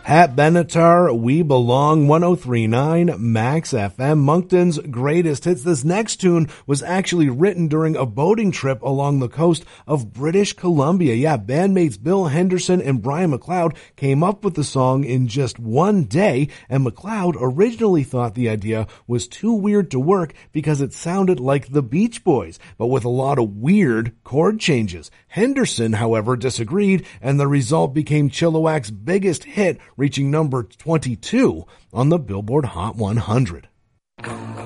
Pat Benatar, We Belong, 103.9 Max FM, Moncton's greatest hits. This next tune was actually written during a boating trip along the coast of British Columbia. Yeah, bandmates Bill Henderson and Brian McLeod came up with the song in just one day, and McLeod originally thought the idea was too weird to work because it sounded like the Beach Boys, but with a lot of weird chord changes. Henderson, however, disagreed, and the result became Chilliwack's biggest hit, reaching number 22 on the Billboard Hot 100.